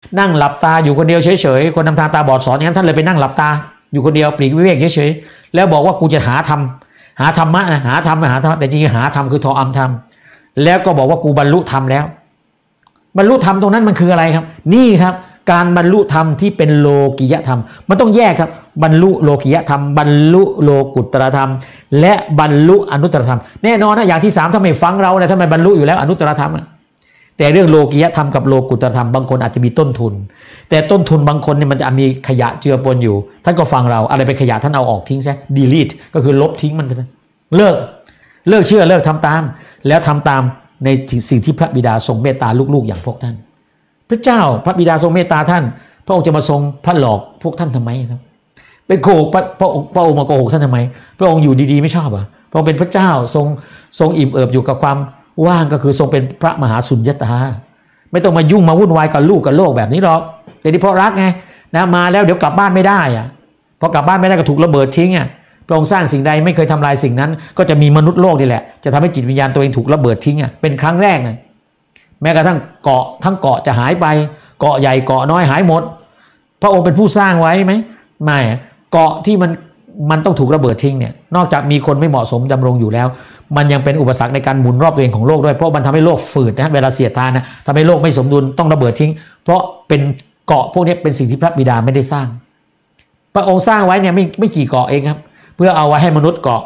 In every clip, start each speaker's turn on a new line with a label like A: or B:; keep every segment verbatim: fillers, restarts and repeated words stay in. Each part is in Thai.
A: นั่งหลับตาอยู่คนเดียวเฉยๆคนนำทางตาบอดสอนอย่างนั้นท่านเลยไปนั่งหลับตาอยู่คนเดียวปลีกวิเวกเฉยๆแล้วบอกว่ากูจะหาธรรมหาธรรมะนะหาธรรมหาธรรมแต่จริงๆหาธรรมคือทออัมธรรมแล้วก็บอกว่ากูบรรลุธรรมแล้วบรรลุธรรมตรงนั้นมันคืออะไรครับนี่ครับการบรรลุธรรมที่เป็นโลกิยธรรมมันต้องแยกครับบรรลุโลกิยธรรมบรรลุโลกุตตรธรรมและบรรลุอนุตตรธรรมแน่นอนนะอย่างที่สามถ้าไม่ฟังเราเนี่ยถ้าไม่บรรลุอยู่แล้วอนุตตรธรรมแต่เรื่องโลกิยธรรมกับโลกุตตรธรรมบางคนอาจจะมีต้นทุนแต่ต้นทุนบางคนเนี่ยมันจะมีขยะเจือปนอยู่ท่านก็ฟังเราอะไรเป็นขยะท่านเอาออกทิ้งซะ delete ก็คือลบทิ้งมันไปซะเลิกเลิกเชื่อเลิกทำตามแล้วทำตามในสิ่งที่พระบิดาทรงเมตตาลูกๆอย่างพวกท่านพระเจ้าพระบิดาทรงเมตตาท่านพระองค์จะมาทรงพระหลอกพวกท่านทำไมครับไปโกหกพระพระองค์พระองค์มาโกหกท่านทำไมพระองค์อยู่ดีๆไม่ชอบอ่ะพระองค์เป็นพระเจ้าทรงทรงอิ่มเอิบอยู่กับความว่างก็คือทรงเป็นพระมหาสุญญตาไม่ต้องมายุ่งมาวุ่นวายกับลูกกับโลกแบบนี้หรอกแต่ที่เพราะรักไงนะมาแล้วเดี๋ยวกลับบ้านไม่ได้อ่ะพอกลับบ้านไม่ได้ก็ถูกระเบิดทิ้งอ่ะพระองค์สร้างสิ่งใดไม่เคยทำลายสิ่งนั้นก็จะมีมนุษย์โลกนี่แหละจะทำให้จิตวิญญาณตัวเองถูกระเบิดทิ้งอ่ะเป็นครั้งแรกนะแม้กระทั่งเกาะทั้งเกาะจะหายไปเกาะใหญ่เกาะน้อยหายหมดพระองค์เป็นผู้สร้างไว้ไหมไม่เกาะที่มันมันต้องถูกระเบิดทิ้งเนี่ยนอกจากมีคนไม่เหมาะสมดำรงอยู่แล้วมันยังเป็นอุปสรรคในการหมุนรอบตัวเองของโลกด้วยเพราะมันทำให้โลกฝืดนะเวลาเสียดทานนะทำให้โลกไม่สมดุลต้องระเบิดทิ้งเพราะเป็นเกาะพวกนี้เป็นสิ่งที่พระบิดาไม่ได้สร้างพระองค์สร้างไว้เนี่ยไม่ไม่กี่เกาะเองครับเพื่อเอาไว้ให้มนุษย์เกาะ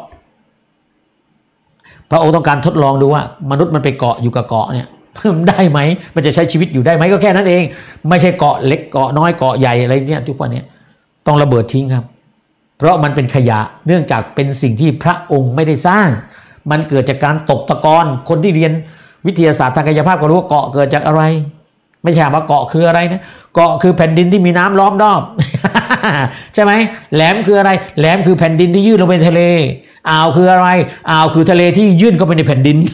A: พระองค์ต้องการทดลองดูว่ามนุษย์มันไปเกาะอยู่กับเกาะเนี่ยได้ไหมมันจะใช้ชีวิตอยู่ได้ไหมก็แค่นั้นเองไม่ใช่เกาะเล็กเกาะน้อยเกาะใหญ่อะไรเนี่ยทุกวันนี้ต้องระเบิดทิ้งครับเพราะมันเป็นขยะเนื่องจากเป็นสิ่งที่พระองค์ไม่ได้สร้างมันเกิดจากการตกตะกอนคนที่เรียนวิทยาศาสตร์ทางกายภาพก็รู้ว่าเกาะเกิดจากอะไรไม่ใช่ว่าเกาะคืออะไรนะเกาะคือแผ่นดินที่มีน้ำล้อมรอบ ใช่ไหมแหลมคืออะไรแหลมคือแผ่นดินที่ยื่นลงไปในทะเลอ่าวคืออะไรอ่าวคือทะเลที่ยื่นเข้าไปในแผ่นดิน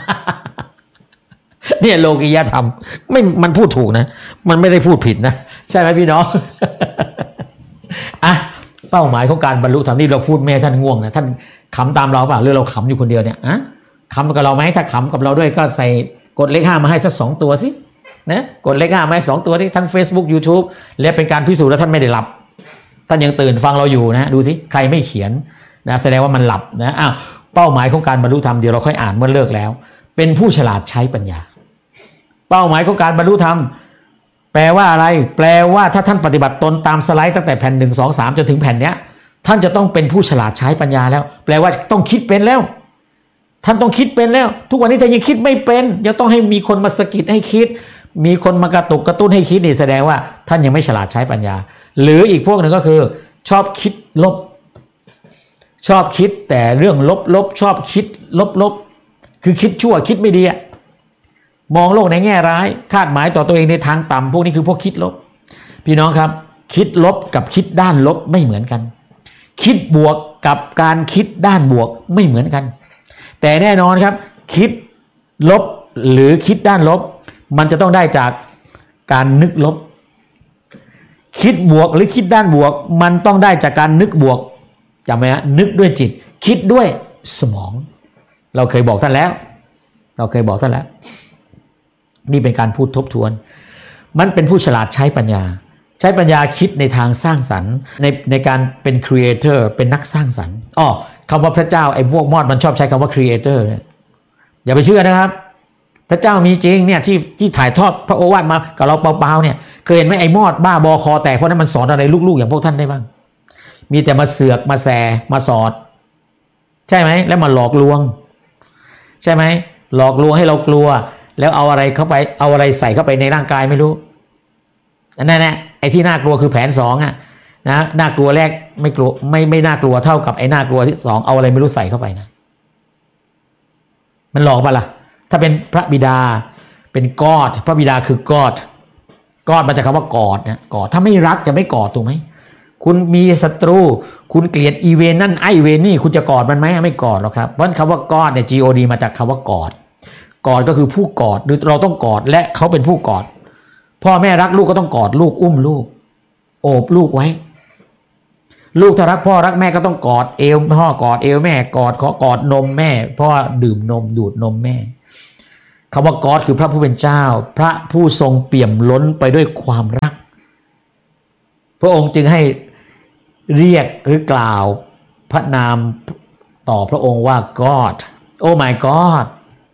A: เนี่ยโลกิยธรรมไม่มันพูดถูกนะมันไม่ได้พูดผิดนะใช่ไหมพี่น้อง อ่ะเป้าหมายของการบรรลุธรรมนี่เราพูดแม่ท่านง่วงนะท่านขำตามเราเปล่าหรือเราขำอยู่คนเดียวเนี่ยอะขำกับเราไหมถ้าขำกับเราด้วยก็ใส่กดเลขห้ามาให้สักสองตัวสินะกดเลขห้ามาให้สองตัวที่ทั้ง Facebook YouTube และเป็นการพิสูจน์ว่าท่านไม่ได้หลับท่านยังตื่นฟังเราอยู่นะดูสิใครไม่เขียนนะแสดงว่ามันหลับนะอ้าวเป้าหมายของการบรรลุธรรมเดี๋ยวเราค่อยอ่านเมื่อเลิกแล้วเป็นผู้ฉลาดใช้ปัญญาเป้าหมายของการบรรลุธรรมแปลว่าอะไรแปลว่าถ้าท่านปฏิบัติตนตามสไลด์ตั้งแต่แผ่นหนึ่งสองสามจนถึงแผ่นเนี้ยท่านจะต้องเป็นผู้ฉลาดใช้ปัญญาแล้วแปลว่าต้องคิดเป็นแล้วท่านต้องคิดเป็นแล้วทุกวันนี้ท่านยังคิดไม่เป็นยังต้องให้มีคนมาสะกิดให้คิดมีคนมากระตุกกระตุ้นให้คิดนี่แสดงว่าท่านยังไม่ฉลาดใช้ปัญญาหรืออีกพวกหนึ่งก็คือชอบคิดลบชอบคิดแต่เรื่องลบๆชอบคิดลบๆคือคิดชั่วคิดไม่ดีอะมองโลกในแง่ร้ายคาดหมายต่อตัวเองในทางต่ำพวกนี้คือพวกคิดลบพี่น้องครับคิดลบกับคิดด้านลบไม่เหมือนกันคิดบวกกับการคิดด้านบวกไม่เหมือนกันแต่แน่นอนครับคิดลบหรือคิดด้านลบมันจะต้องได้จากการนึกลบคิดบวกหรือคิดด้านบวกมันต้องได้จากการนึกบวกจำไหมฮะนึกด้วยจิตคิดด้วยสมองเราเคยบอกท่านแล้วเราเคยบอกท่านแล้วนี่เป็นการพูดทบทวนมันเป็นผู้ฉลาดใช้ปัญญาใช้ปัญญาคิดในทางสร้างสรรค์ในในการเป็นครีเอเตอร์เป็นนักสร้างสรรค์อ้อคำว่าพระเจ้าไอ้พวกมอดมันชอบใช้คำว่าครีเอเตอร์เนี่ยอย่าไปเชื่อนะครับพระเจ้ามีจริงเนี่ยที่ที่ถ่ายทอดพระโอวาทมากับเราเปล่าๆเนี่ยเคยเห็นไหมไอ้มอดบ้าบอคอแตกเพราะนั้นมันสอนอะไรลูกๆอย่างพวกท่านได้บ้างมีแต่มาเสือกมาแสมาสอดใช่ไหมแล้วมาหลอกลวงใช่ไหมหลอกลวงให้เรากลัวแล้วเอาอะไรเข้าไปเอาอะไรใส่เข้าไปในร่างกายไม่รู้นั่นแหละไอ้ที่น่ากลัวคือแผนสองอ่ะนะน่ากลัวแรกไม่กลัวไม่ไม่น่ากลัวเท่ากับไอ้น่ากลัวที่สองเอาอะไรไม่รู้ใส่เข้าไปนะมันหลอกป่ะล่ะถ้าเป็นพระบิดาเป็นกอดพระบิดาคือกอดกอดมาจากคำว่ากอดนะกอดถ้าไม่รักจะไม่กอดถูกไหมคุณมีศัตรูคุณเกลียดอีเวนนั่นไอเวนนี่คุณจะกอดมันไหมไม่กอดหรอกครับเพราะคำว่ากอดเนี่ย G O D มาจากคำว่ากอดกอดก็คือผู้กอดหรือเราต้องกอดและเขาเป็นผู้กอดพ่อแม่รักลูกก็ต้องกอดลูกอุ้มลูกโอบลูกไว้ลูกถ้ารักพ่อรักแม่ก็ต้องกอดเอวพ่อกอดเอวแม่กอดขอกอดนมแม่พ่อดื่มนมดูดนมแม่คำว่า God คือพระผู้เป็นเจ้าพระผู้ทรงเปี่ยมล้นไปด้วยความรักพระองค์จึงให้เรียกหรือกล่าวพระนามต่อพระองค์ว่า God Oh my God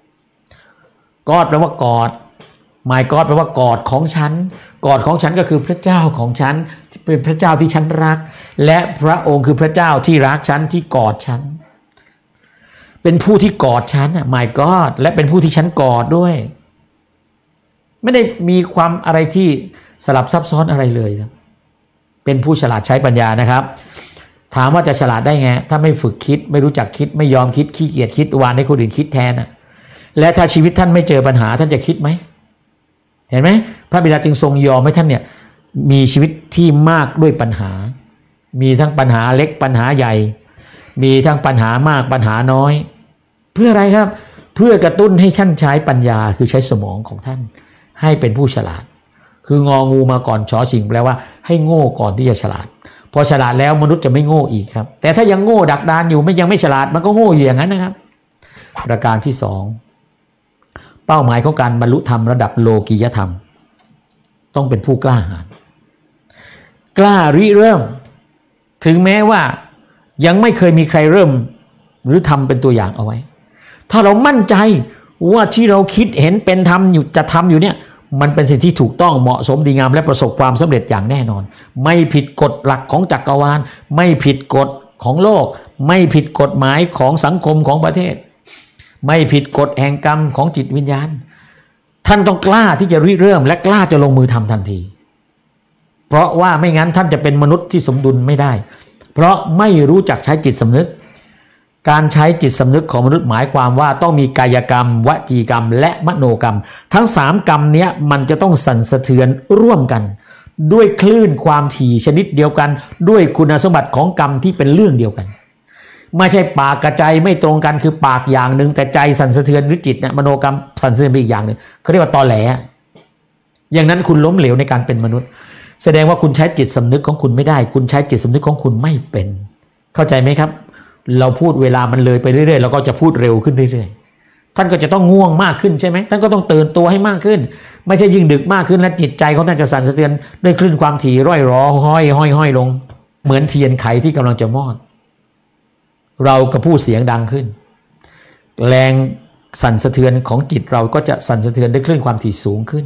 A: God แปลว่ากอด My God แปลว่ากอดของฉันกอดของฉันก็คือพระเจ้าของฉันเป็นพระเจ้าที่ฉันรักและพระองค์คือพระเจ้าที่รักฉันที่กอดฉันเป็นผู้ที่กอดฉัน My God และเป็นผู้ที่ฉันกอดด้วยไม่ได้มีความอะไรที่สลับซับซ้อนอะไรเลยครับเป็นผู้ฉลาดใช้ปัญญานะครับถามว่าจะฉลาดได้ไงถ้าไม่ฝึกคิดไม่รู้จักคิดไม่ยอมคิดขี้เกียจคิดวานให้คนอื่นคิดแทนน่ะและถ้าชีวิตท่านไม่เจอปัญหาท่านจะคิดไหมเห็นไหมพระบิดาจึงทรงยอมให้ท่านเนี่ยมีชีวิตที่มากด้วยปัญหามีทั้งปัญหาเล็กปัญหาใหญ่มีทั้งปัญหามากปัญหาน้อยเพื่ออะไรครับเพื่อกระตุ้นให้ท่านใช้ปัญญาคือใช้สมองของท่านให้เป็นผู้ฉลาดคืององูมาก่อนชอชิงแปลว่าให้โง่ก่อนที่จะฉลาดพอฉลาดแล้วมนุษย์จะไม่โง่อีกครับแต่ถ้ายังโง่ดักดานอยู่ไม่ยังไม่ฉลาดมันก็โง่อยู่อย่างนั้นนะครับประการที่สองเป้าหมายของการบรรลุธรรมระดับโลกียธรรมต้องเป็นผู้กล้าหาญกล้าริเริ่มถึงแม้ว่ายังไม่เคยมีใครเริ่มหรือทำเป็นตัวอย่างเอาไว้ถ้าเรามั่นใจว่าที่เราคิดเห็นเป็นธรรมอยู่จะทำอยู่เนี่ยมันเป็นสิ่งที่ถูกต้องเหมาะสมดีงามและประสบความสำเร็จอย่างแน่นอนไม่ผิดกฎหลักของจักรวาลไม่ผิดกฎของโลกไม่ผิดกฎหมายของสังคมของประเทศไม่ผิดกฎแห่งกรรมของจิตวิญญาณท่านต้องกล้าที่จะริเริ่มและกล้าจะลงมือทำทันทีเพราะว่าไม่งั้นท่านจะเป็นมนุษย์ที่สมดุลไม่ได้เพราะไม่รู้จักใช้จิตสำนึกการใช้จิตสำนึกของมนุษย์หมายความว่าต้องมีกายกรรมวจีกรรมและมโนกรรมทั้งสามกรรมเนี้ยมันจะต้องสั่นสะเทือนร่วมกันด้วยคลื่นความถี่ชนิดเดียวกันด้วยคุณสมบัติของกรรมที่เป็นเรื่องเดียวกันไม่ใช่ปากกับใจไม่ตรงกันคือปากอย่างหนึ่งแต่ใจสั่นสะเทือนหรือจิตเนี่ยมโนกรรมสั่นสะเทือนไปอีกอย่างหนึ่งเขาเรียกว่าตอแหลอย่างนั้นคุณล้มเหลวในการเป็นมนุษย์แสดงว่าคุณใช้จิตสำนึกของคุณไม่ได้คุณใช้จิตสำนึกของคุณไม่เป็นเข้าใจไหมครับเราพูดเวลามันเลยไปเรื่อยๆเราก็จะพูดเร็วขึ้นเรื่อยๆท่านก็จะต้องง่วงมากขึ้นใช่ไหมท่านก็ต้องตื่นตัวให้มากขึ้นไม่ใช่ยิ่งดึกมากขึ้นและจิตใจของท่านจะสั่นสะเทือนด้วยคลื่นความถี่ร่อยรอห้อยห้อยห้อยลงเหมือนเทียนไขที่กำลังจะมอดเราก็พูดเสียงดังขึ้นแรงสั่นสะเทือนของจิตเราก็จะสั่นสะเทือนด้วยคลื่นความถี่สูงขึ้น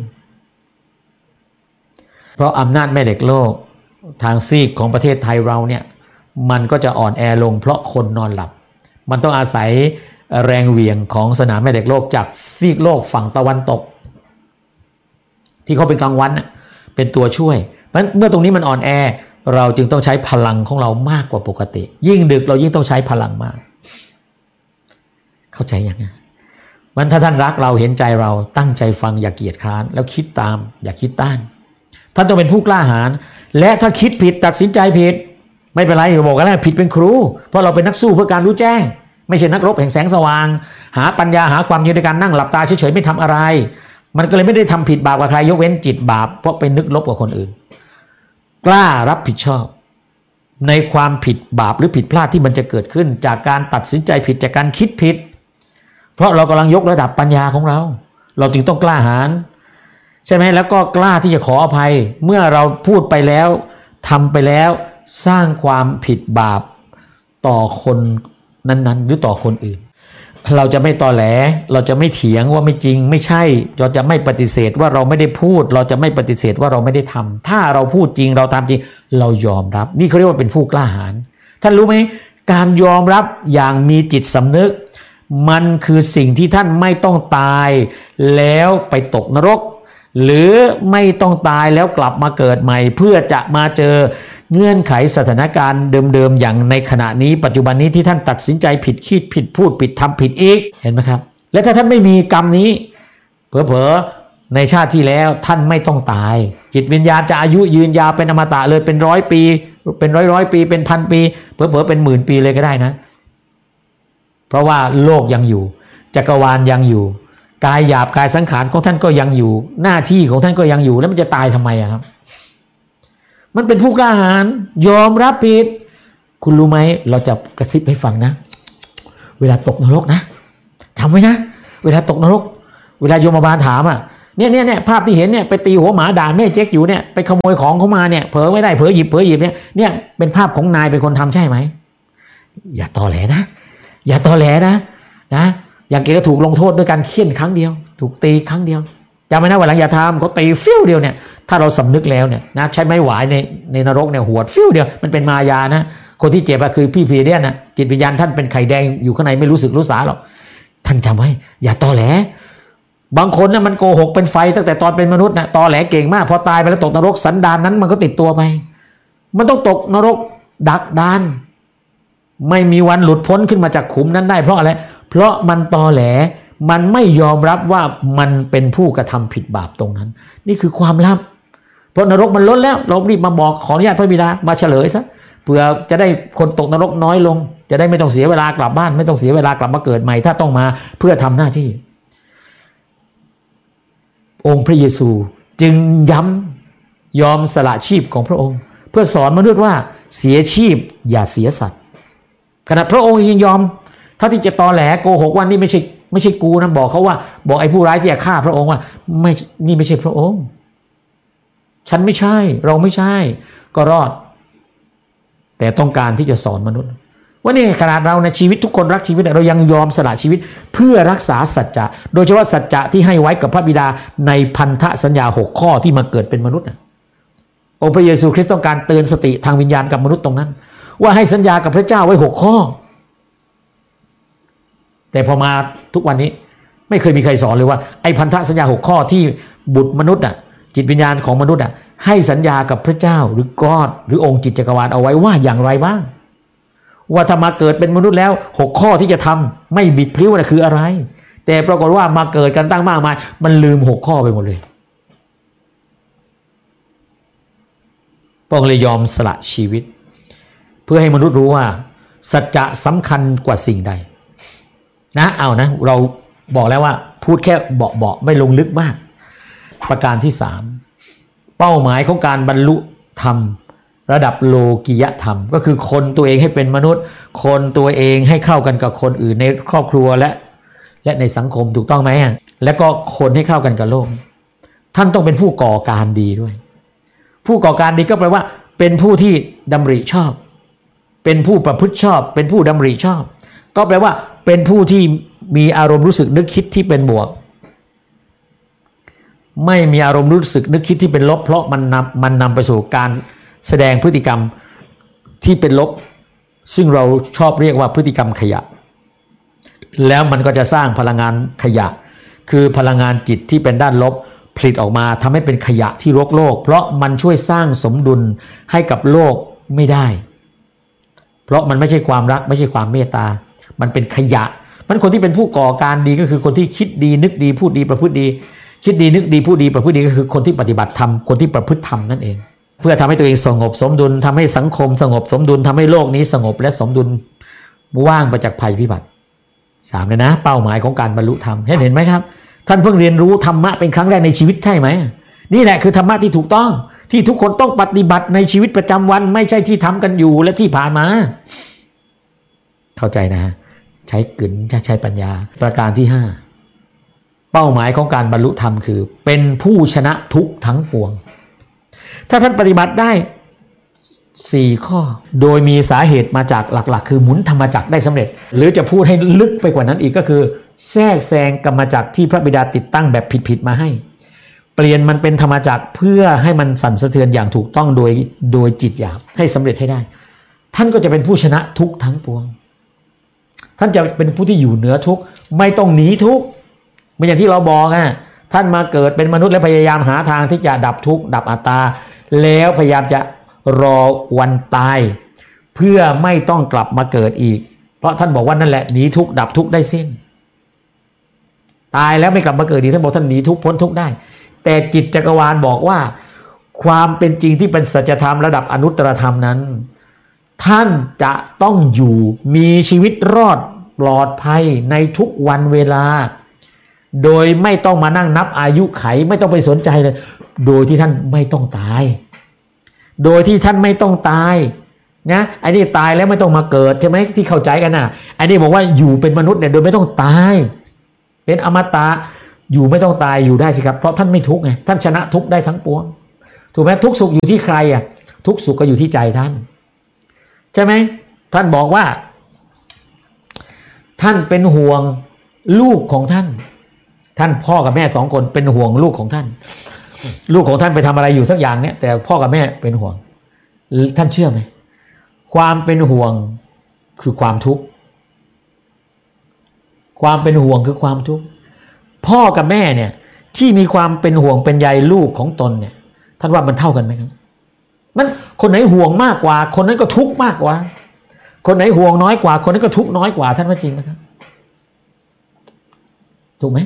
A: เพราะอำนาจแม่เหล็กโลกทางซีกของประเทศไทยเราเนี่ยมันก็จะอ่อนแอลงเพราะคนนอนหลับมันต้องอาศัยแรงเหวี่ยงของสนามแม่เหล็กโลกจากซีกโลกฝั่งตะวันตกที่เขาเป็นกลางวันเป็นตัวช่วยเพราะเมื่อตรงนี้มันอ่อนแอเราจึงต้องใช้พลังของเรามากกว่าปกติยิ่งดึกเรายิ่งต้องใช้พลังมากเข้าใจยังไงมันถ้าท่านรักเราเห็นใจเราตั้งใจฟังอย่าเกียจคร้านแล้วคิดตามอย่าคิดต้านท่านต้องเป็นผู้กล้าหาญและถ้าคิดผิดตัดสินใจผิดไม่เป็นไรอย่าบอกกันแล้วผิดเป็นครูเพราะเราเป็นนักสู้เพื่อการรู้แจ้งไม่ใช่นักรบแห่งแสงสว่างหาปัญญาหาความจริงในการนั่งหลับตาเฉยๆไม่ทำอะไรมันก็เลยไม่ได้ทำผิดบาปกับใครยกเว้นจิตบาปเพราะไปนึกลบกับคนอื่นกล้ารับผิดชอบในความผิดบาปหรือผิดพลาดที่มันจะเกิดขึ้นจากการตัดสินใจผิดจากการคิดผิดเพราะเรากำลังยกระดับปัญญาของเราเราจึงต้องกล้าหาญใช่ไหมแล้วก็กล้าที่จะขออภัยเมื่อเราพูดไปแล้วทำไปแล้วสร้างความผิดบาปต่อคนนั้นๆหรือต่อคนอื่นเราจะไม่ตอแหลเราจะไม่เถียงว่าไม่จริงไม่ใช่เราจะไม่ปฏิเสธว่าเราไม่ได้พูดเราจะไม่ปฏิเสธว่าเราไม่ได้ทำถ้าเราพูดจริงเราทำจริงเรายอมรับนี่เขาเรียกว่าเป็นผู้กล้าหาญท่านรู้ไหมการยอมรับอย่างมีจิตสำนึกมันคือสิ่งที่ท่านไม่ต้องตายแล้วไปตกนรกหรือไม่ต้องตายแล้วกลับมาเกิดใหม่เพื่อจะมาเจอเงื่อนไขสถานการณ์เดิมๆอย่างในขณะนี้ปัจจุบันนี้ที่ท่านตัดสินใจผิดคิดผิดพูดผิดทำผิดอีกเห็นไหมครับและถ้าท่านไม่มีกรรมนี้เผลอๆในชาติที่แล้วท่านไม่ต้องตายจิตวิญญาณจะอายุยืนยาวเป็นอมตะเลยเป็นร้อยปีเป็นร้อยร้อยปีเป็นพันปีเผลอๆเป็นหมื่นปีเลยก็ได้นะเพราะว่าโลกยังอยู่จักรวาลยังอยู่กายหยาบกายสังขารของท่านก็ยังอยู่หน้าที่ของท่านก็ยังอยู่แล้วมันจะตายทำไมอะครับมันเป็นผู้กล้าหาญยอมรับผิดคุณรู้ไหมเราจะกระซิบให้ฟังนะเวลาตกนรกนะจำไว้นะเวลาตกนรกเวลาโยมบาลถามอ่ะเนี่ยเนี่ยเนี่ยภาพที่เห็นเนี่ยไปตีหัวหมาด่าแม่เจ๊กอยู่เนี่ยไปขโมยของเขามาเนี่ยเผลอไม่ได้เผลอหยิบเผลอหยิบเนี่ยเนี่ยเป็นภาพของนายเป็นคนทำใช่ไหมอย่าตอแหลนะอย่าตอแหลนะนะอย่างเกก็ถูกลงโทษด้วยการเฆี่ยนครั้งเดียวถูกตีครั้งเดียวจำไว้นะวันหลังอย่าทำเขาตีฟิวเดียวเนี่ยถ้าเราสำนึกแล้วเนี่ยนะใช้ไม้หวายในในนรกเนี่ยหัวฟิวเดียวมันเป็นมายานะคนที่เจ็บอะคือพี่พีเดียนนะจิตวิญญาณท่านเป็นไข่แดงอยู่ข้างในไม่รู้สึกรู้สาหรอกท่านจำไว้อย่าตอแหลบางคนนะมันโกหกเป็นไฟตั้งแต่ตอนเป็นมนุษย์นะตอแหลเก่งมากพอตายไปแล้วตกนรกสันดานนั้นมันก็ติดตัวไปมันต้องตกนรกดักดานไม่มีวันหลุดพ้นขึ้นมาจากขุมนั้นได้เพราะอะไรเพราะมันตอแหลมันไม่ยอมรับว่ามันเป็นผู้กระทำผิดบาปตรงนั้นนี่คือความลับเพราะนรกมันล้นแล้วเรารีบมาบอกขออนุญาตพระบิดามาเฉลยซะเพื่อจะได้คนตกนรกน้อยลงจะได้ไม่ต้องเสียเวลากลับบ้านไม่ต้องเสียเวลากลับมาเกิดใหม่ถ้าต้องมาเพื่อทำหน้าที่องค์พระเยซูจึงย้ำยอมสละชีพของพระองค์เพื่อสอนมนุษย์ว่าเสียชีพอย่าเสียสัตว์ขณะพระองค์ยังยอมถ้าที่จะตอแหลโกหกว่านี่ไม่ใช่ไม่ใช่กูนะบอกเขาว่าบอกไอ้ผู้ร้ายที่จะฆ่าพระองค์ว่าไม่นี่ไม่ใช่พระองค์ฉันไม่ใช่เราไม่ใช่ก็รอดแต่ต้องการที่จะสอนมนุษย์ว่านี่ขนาดเราในชีวิตทุกคนรักชีวิตเรายังยอมสละชีวิตเพื่อรักษาสัจจะโดยเฉพาะสัจจะที่ให้ไว้กับพระบิดาในพันธสัญญาหกข้อที่มาเกิดเป็นมนุษย์องค์พระเยซูคริสต์ต้องการเตือนสติทางวิญญาณกับมนุษย์ตรงนั้นว่าให้สัญญากับพระเจ้าไว้หกข้อแต่พอมาทุกวันนี้ไม่เคยมีใครสอนเลยว่าไอ้พันธสัญญาหกข้อที่บุตรมนุษย์อ่ะจิตวิญญาณของมนุษย์อ่ะให้สัญญากับพระเจ้าหรือกอดหรือองค์จิตจักรวาลเอาไว้ว่าอย่างไรบ้างว่าถ้ามาเกิดเป็นมนุษย์แล้วหกข้อที่จะทำไม่บิดพลิ้วน่ะคืออะไรแต่ปรากฏว่ามาเกิดกันตั้งมากมายมันลืมหกข้อไปหมดเลยพระองค์เลยยอมสละชีวิตเพื่อให้มนุษย์รู้ว่าสัจจะสำคัญกว่าสิ่งใดนะเอานะเราบอกแล้วว่าพูดแค่เบาๆไม่ลงลึกมากประการที่สามเป้าหมายของการบรรลุธรรมระดับโลกิยธรรมก็คือคนตัวเองให้เป็นมนุษย์คนตัวเองให้เข้ากันกับคนอื่นในครอบครัวและและในสังคมถูกต้องไหมแล้วก็คนให้เข้ากันกับโลกท่านต้องเป็นผู้ก่อการดีด้วยผู้ก่อการดีก็แปลว่าเป็นผู้ที่ดำริชอบเป็นผู้ประพฤติชอบเป็นผู้ดำริชอบก็แปลว่าเป็นผู้ที่มีอารมณ์รู้สึกนึกคิดที่เป็นบวกไม่มีอารมณ์รู้สึกนึกคิดที่เป็นลบเพราะมันนำมันนำไปสู่การแสดงพฤติกรรมที่เป็นลบซึ่งเราชอบเรียกว่าพฤติกรรมขยะแล้วมันก็จะสร้างพลังงานขยะคือพลังงานจิตที่เป็นด้านลบผลิตออกมาทำให้เป็นขยะที่รกโลกเพราะมันช่วยสร้างสมดุลให้กับโลกไม่ได้เพราะมันไม่ใช่ความรักไม่ใช่ความเมตตามันเป็นขยะมันคนที่เป็นผู้ก่อการดีก็คือคนที่คิดดีนึกดีพูดดีประพฤติดีคิดดีนึกดีพูดดีประพฤติดีก็คือคนที่ปฏิบัติธรรมคนที่ประพฤติธรรมนั่นเองเพื่อทำให้ตัวเองสงบสมดุลทำให้สังคมสงบสมดุลทำให้โลกนี้สงบและสมดุลว่างไปจากภัยพิบัติสามเลยนะเป้าหมายของการบรรลุธรรมเห็นเห็นไหมครับท่านเพิ่งเรียนรู้ธรรมะเป็นครั้งแรกในชีวิตใช่ไหมนี่แหละคือธรรมะที่ถูกต้องที่ทุกคนต้องปฏิบัติในชีวิตประจำวันไม่ใช่ที่ทำกันอยู่และที่ผ่านมาเข้าใจนะใช้กึ๋นใช้ปัญญาประการที่ห้าเป้าหมายของการบรรลุธรรมคือเป็นผู้ชนะทุกข์ทั้งปวงถ้าท่านปฏิบัติได้สี่ข้อโดยมีสาเหตุมาจากหลักๆคือหมุนธรรมจักรได้สำเร็จหรือจะพูดให้ลึกไปกว่านั้นอีกก็คือแทรกแซงกรรมจักรที่พระบิดาติดตั้งแบบผิดๆมาให้เปลี่ยนมันเป็นธรรมจักรเพื่อให้มันสั่นสะเทือนอย่างถูกต้องโดยโดยจิตหยาบให้สำเร็จให้ได้ท่านก็จะเป็นผู้ชนะทุกข์ทั้งปวงท่านจะเป็นผู้ที่อยู่เหนือทุกข์ไม่ต้องหนีทุกข์ไม่อย่างที่เราบอกอ่ะท่านมาเกิดเป็นมนุษย์และพยายามหาทางที่จะดับทุกข์ดับอัตตาแล้วพยายามจะรอวันตายเพื่อไม่ต้องกลับมาเกิดอีกเพราะท่านบอกว่านั่นแหละหนีทุกข์ดับทุกข์ได้สิ้นตายแล้วไม่กลับมาเกิดอีกท่านบอกท่านหนีทุกข์พ้นทุกข์ได้แต่จิตจักรวาลบอกว่าความเป็นจริงที่เป็นสัจธรรมระดับอนุตตรธรรมนั้นท่านจะต้องอยู่มีชีวิตรอดปลอดภัยในทุกวันเวลาโดยไม่ต้องมานั่งนับอายุไขไม่ต้องไปสนใจเลยโดยที่ท่านไม่ต้องตายโดยที่ท่านไม่ต้องตายนะไอ้นี่ตายแล้วไม่ต้องมาเกิดใช่ไหมที่เข้าใจกันน่ะไอ้นี่บอกว่าอยู่เป็นมนุษย์เนี่ยโดยไม่ต้องตายเป็นอมตะอยู่ไม่ต้องตายอยู่ได้สิครับเพราะท่านไม่ทุกข์ไงท่านชนะทุกข์ได้ทั้งปวงถูกไหมทุกสุขอยู่ที่ใครอ่ะทุกสุขก็อยู่ที่ใจท่านใช่ไหมท่านบอกว่าท่านเป็นห่วงลูกของท่านท่านพ่อกับแม่สองคนเป็นห่วงลูกของท่านลูกของท่านไปทำอะไรอยู่สักอย่างเนี่ยแต่พ่อกับแม่เป็นห่วงท่านเชื่อไหมความเป็นห่วงคือความทุกข์ความเป็นห่วงคือความทุกข์พ่อกับแม่เนี่ยที่มีความเป็นห่วงเป็นใยลูกของตนเนี่ยท่านว่ามันเท่ากันไหมครับมันคนไหนห่วงมากกว่าคนนั้นก็ทุกข์มากกว่าคนไหนห่วงน้อยกว่าคนนั้นก็ทุกข์น้อยกว่าท่านว่าจริงไหมครับถูกไหม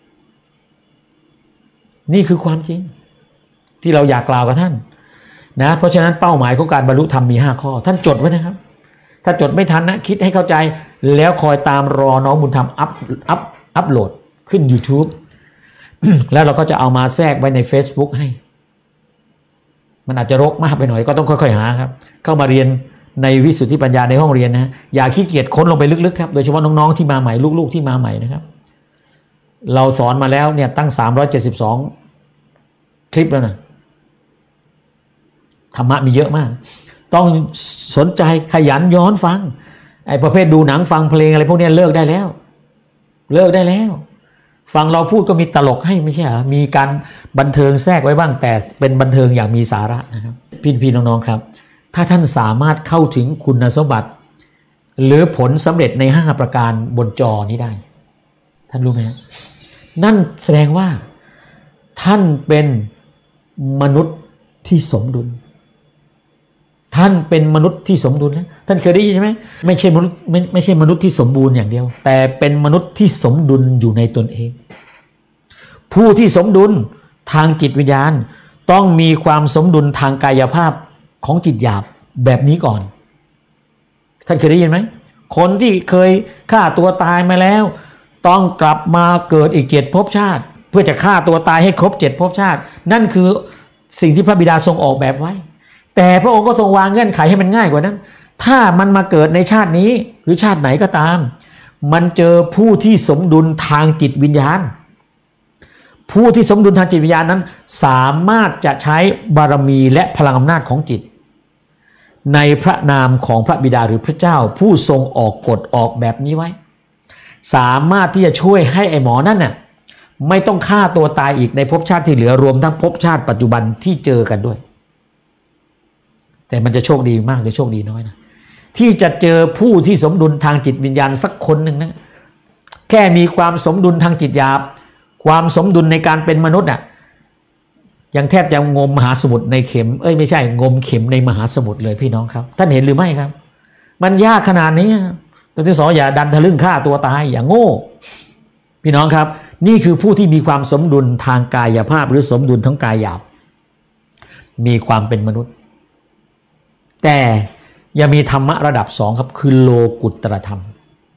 A: นี่คือความจริงที่เราอยากกล่าวกับท่านนะเพราะฉะนั้นเป้าหมายของการบรรลุธรรมมีห้าข้อท่านจดไว้นะครับถ้าจดไม่ทันนะคิดให้เข้าใจแล้วคอยตามรอน้องบุญธรรมอัพอัพอัพโหลดขึ้น YouTube แล้วเราก็จะเอามาแทรกไว้ใน Facebook ให้มันอาจจะรกมากไปหน่อยก็ต้องค่อยๆหาครับเข้ามาเรียนในวิสุทธิปัญญาในห้องเรียนนะอย่าขี้เกียจค้นลงไปลึกๆครับโดยเฉพาะน้องๆที่มาใหม่ลูกๆที่มาใหม่นะครับเราสอนมาแล้วเนี่ยตั้งสามร้อยเจ็ดสิบสองคลิปแล้วนะธรรมะมีเยอะมากต้องสนใจขยันย้อนฟังไอ้ประเภทดูหนังฟังเพลงอะไรพวกนี้เลิกได้แล้วเลิกได้แล้วฟังเราพูดก็มีตลกให้ไม่ใช่เหรอมีการบันเทิงแทรกไว้บ้างแต่เป็นบันเทิงอย่างมีสาระนะครับพี่พี่น้องๆครับถ้าท่านสามารถเข้าถึงคุณสมบัติหรือผลสำเร็จในห้าประการบนจอนี้ได้ท่านรู้ไหมนั่นแสดงว่าท่านเป็นมนุษย์ที่สมดุลท่านเป็นมนุษย์ที่สมดุลนะท่านเคยได้ยินไหมไม่ใช่มนุษย์ไม่ไม่ใช่มนุษย์ที่สมบูรณ์อย่างเดียวแต่เป็นมนุษย์ที่สมดุลอยู่ในตนเองผู้ที่สมดุลทางจิตวิญญาณต้องมีความสมดุลทางกายภาพของจิตหยาบแบบนี้ก่อนท่านเคยได้ยินไหมคนที่เคยฆ่าตัวตายมาแล้วต้องกลับมาเกิดอีกเจ็ดภพชาติเพื่อจะฆ่าตัวตายให้ครบเจ็ดภพชาตินั่นคือสิ่งที่พระบิดาทรงออกแบบไว้แต่พระองค์ก็ทรงวางเงื่อนไขให้มันง่ายกว่านั้นถ้ามันมาเกิดในชาตินี้หรือชาติไหนก็ตามมันเจอผู้ที่สมดุลทางจิตวิญญาณผู้ที่สมดุลทางจิตวิญญาณนั้นสามารถจะใช้บารมีและพลังอำนาจของจิตในพระนามของพระบิดาหรือพระเจ้าผู้ทรงออกกฎออกแบบนี้ไว้สามารถที่จะช่วยให้ไอ้หมอนั่นน่ะไม่ต้องฆ่าตัวตายอีกในภพชาติที่เหลือรวมทั้งภพชาติปัจจุบันที่เจอกันด้วยแต่มันจะโชคดีมากหรือโชคดีน้อยนะที่จะเจอผู้ที่สมดุลทางจิตวิญญาณสักคนหนึ่งนะแค่มีความสมดุลทางจิตหยาบความสมดุลในการเป็นมนุษย์อ่ะยังแทบจะงมมหาสมุทรในเข็มเอ้ยไม่ใช่งมเข็มในมหาสมุทรเลยพี่น้องครับท่านเห็นหรือไม่ครับมันยากขนาดนี้ตัวที่สองอย่าดันทะลึ่งฆ่าตัวตายอย่างโง่พี่น้องครับนี่คือผู้ที่มีความสมดุลทางกายภาพหรือสมดุลทั้งกายหยาบมีความเป็นมนุษย์แต่ยังมีธรรมะระดับสองครับคือโลกุตตรธรรม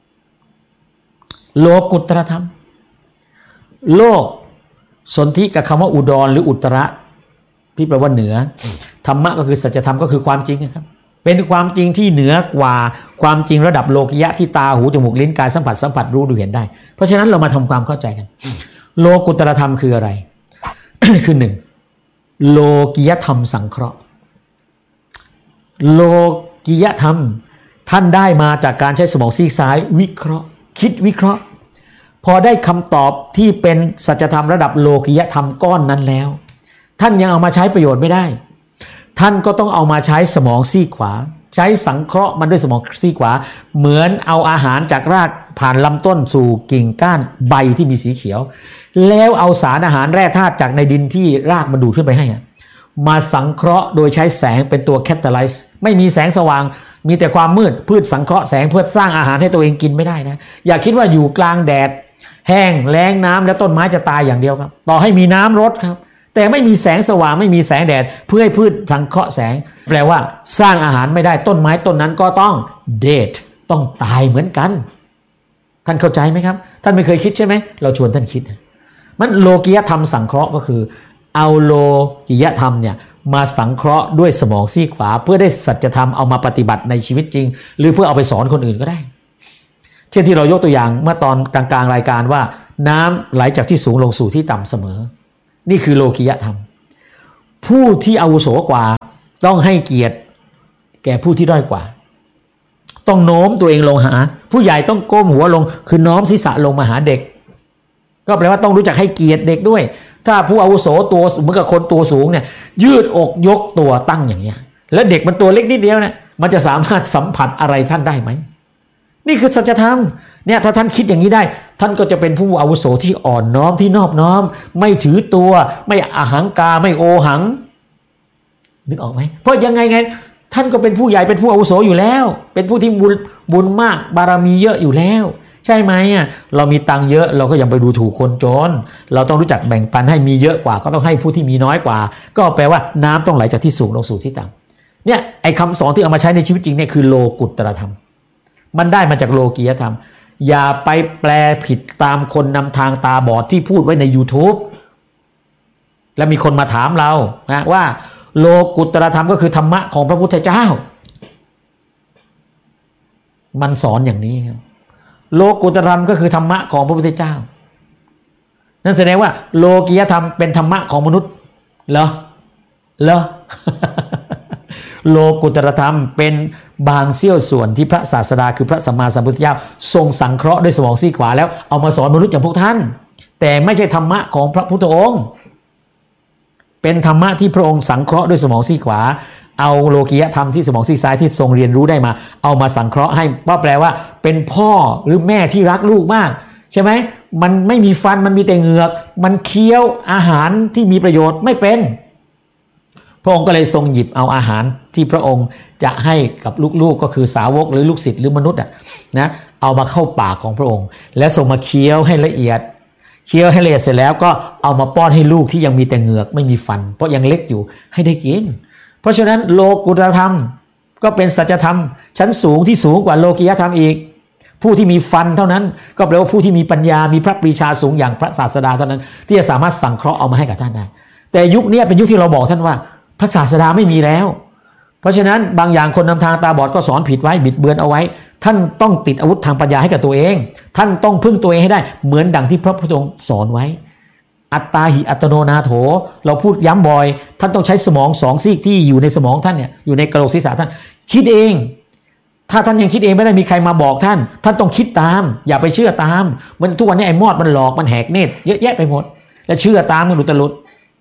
A: โลกุตตรธรรมโลกสนธิกับคำว่าอุดรหรืออุตระที่แปลว่าเหนือธรรมะก็คือสัจธรรมก็คือความจริงนะครับเป็นความจริงที่เหนือกว่าความจริงระดับโลกิยะที่ตาหูจมูกลิ้นกายสัมผัสสัมผัสรู้ดูเห็นได้เพราะฉะนั้นเรามาทำความเข้าใจกันโลกุตตรธรรมคืออะไร คือหนึ่งโลกิยธรรมสังเคราะห์โลกิยธรรมท่านได้มาจากการใช้สมองซีกซ้ายวิเคราะห์คิดวิเคราะห์พอได้คำตอบที่เป็นสัจธรรมระดับโลกิยธรรมก้อนนั้นแล้วท่านยังเอามาใช้ประโยชน์ไม่ได้ท่านก็ต้องเอามาใช้สมองซีกขวาใช้สังเคราะห์มันด้วยสมองซีกขวาเหมือนเอาอาหารจากรากผ่านลำต้นสู่กิ่งก้านใบที่มีสีเขียวแล้วเอาสารอาหารแร่ธาตุจากในดินที่รากมันดูดขึ้นไปให้มาสังเคราะห์โดยใช้แสงเป็นตัวแคตตาไลซ์ไม่มีแสงสว่างมีแต่ความมืดพืชสังเคราะห์แสงเพื่อสร้างอาหารให้ตัวเองกินไม่ได้นะอย่าคิดว่าอยู่กลางแดดแห้งแล้งน้ำแล้วต้นไม้จะตายอย่างเดียวครับต่อให้มีน้ำรดครับแต่ไม่มีแสงสว่างไม่มีแสงแดดเพื่อให้พืชสังเคราะห์แสงแปลว่าสร้างอาหารไม่ได้ต้นไม้ต้นนั้นก็ต้องเดทต้องตายเหมือนกันท่านเข้าใจไหมครับท่านไม่เคยคิดใช่ไหมเราชวนท่านคิดมันโลกิยธรรมสังเคราะห์ก็คือเอาโลกิยธรรมเนี่ยมาสังเคราะห์ด้วยสมองซีกขวาเพื่อได้สัจธรรมเอามาปฏิบัติในชีวิตจริงหรือเพื่อเอาไปสอนคนอื่นก็ได้เช่นที่เรายกตัวอย่างเมื่อตอนกลางๆรายการว่าน้ำไหลจากที่สูงลงสู่ที่ต่ำเสมอนี่คือโลกิยธรรมผู้ที่อาวุโสกว่าต้องให้เกียรติแก่ผู้ที่ด้อยกว่าต้องโน้มตัวเองลงหาผู้ใหญ่ต้องก้มหัวลงคือน้อมศีรษะลงมาหาเด็กก็แปลว่าต้องรู้จักให้เกียรติเด็กด้วยถ้าผู้อาวุโสตัวเหมือนกับคนตัวสูงเนี่ยยืดอกยกตัวตั้งอย่างเงี้ยแล้วเด็กมันตัวเล็กนิดเดียวเนี่ยมันจะสามารถสัมผัสอะไรท่านได้ไหมนี่คือสัจธรรมเนี่ยถ้าท่านคิดอย่างนี้ได้ท่านก็จะเป็นผู้อาวุโสที่อ่อนน้อมที่นอบน้อมไม่ถือตัวไม่อหังกาไม่โอหังนึกออกไหมเพราะยังไงไงท่านก็เป็นผู้ใหญ่เป็นผู้อาวุโสอยู่แล้วเป็นผู้ที่บุญบุญมากบารมีเยอะอยู่แล้วใช่ไหมอ่ะเรามีตังค์เยอะเราก็ยังไปดูถูกคนจนเราต้องรู้จักแบ่งปันให้มีเยอะกว่าก็ต้องให้ผู้ที่มีน้อยกว่าก็แปลว่าน้ำต้องไหลจากที่สูงลงสู่ที่ต่ำเนี่ยไอ้คำสอนที่เอามาใช้ในชีวิตจริงเนี่ยคือโลกุตตรธรรมมันได้มาจากโลกียธรรมอย่าไปแปลผิดตามคนนำทางตาบอดที่พูดไว้ใน YouTube แล้วมีคนมาถามเรานะว่าโลกุตตรธรรมก็คือธรรมะของพระพุทธเจ้ามันสอนอย่างนี้ครับโลกุตตรธรรมก็คือธรรมะของพระพุทธเจ้านั่นแสดงว่าโลกียธรรมเป็นธรรมะของมนุษย์เหรอเหรอ โลกุตตรธรรมเป็นบางเสี้ยวส่วนที่พระศาสดาคือพระสัมมาสัมพุทธเจ้าทรงสังเคราะห์ด้วยสมองซีกขวาแล้วเอามาสอนมนุษย์อย่างพวกท่านแต่ไม่ใช่ธรรมะของพระพุทธองค์เป็นธรรมะที่พระองค์สังเคราะห์ด้วยสมองซีกขวาเอาโลกียธรรมที่สมองซีกซ้ายที่ทรงเรียนรู้ได้มาเอามาสังเคราะห์ให้ว่าแปลว่าเป็นพ่อหรือแม่ที่รักลูกมากใช่ไหมมันไม่มีฟันมันมีแต่เหงือกมันเคี้ยวอาหารที่มีประโยชน์ไม่เป็นพระองค์ก็เลยทรงหยิบเอาอาหารที่พระองค์จะให้กับลูกๆก็คือสาวกหรือลูกศิษย์หรือมนุษย์อ่ะนะเอามาเข้าปากของพระองค์และทรงมาเคี้ยวให้ละเอียดเคี้ยวให้ละเอียดเสร็จแล้วก็เอามาป้อนให้ลูกที่ยังมีแต่เหงือกไม่มีฟันเพราะยังเล็กอยู่ให้ได้กินเพราะฉะนั้นโลกุตตรธรรมก็เป็นสัจธรรมชั้นสูงที่สูงกว่าโลกิยธรรมอีกผู้ที่มีฟันเท่านั้นก็แปลว่าผู้ที่มีปัญญามีพระปรีชาสูงอย่างพระศาสดาเท่านั้นที่จะสามารถสังเคราะห์เอามาให้กับท่านได้แต่ยุคนี้เป็นยุคที่เราบอกท่านว่าพระศาสดาไม่มีแล้วเพราะฉะนั้นบางอย่างคนนำทางตาบอดก็สอนผิดไว้บิดเบือนเอาไว้ท่านต้องติดอาวุธทางปัญญาให้กับตัวเองท่านต้องพึ่งตัวเองให้ได้เหมือนดังที่พระพุทธองค์สอนไว้อัตตาหิอัตโนนาโถเราพูดย้ำบ่อยท่านต้องใช้สมองสองซีกที่อยู่ในสมองท่านเนี่ยอยู่ในกระโหลกศีรษะท่านคิดเองถ้าท่านยังคิดเองไม่ได้มีใครมาบอกท่านท่านต้องคิดตามอย่าไปเชื่อตามมันทุกวันนี้ไอ้มอดมันหลอกมันแหกเนตรเยอะแยะไปหมดแล้วเชื่อตามมันหลุดตลุด